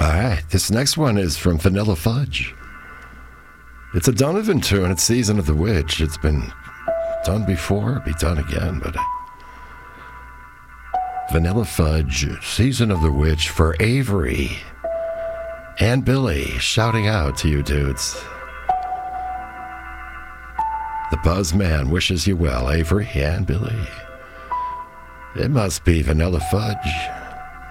All right, this next one is from Vanilla Fudge. It's a Donovan tune. It's Season of the Witch. It's been done before, be done again, but Vanilla Fudge, Season of the Witch for Avery and Billy. Shouting out to you dudes. The Buzzman wishes you well, Avery and Billy. It must be Vanilla Fudge.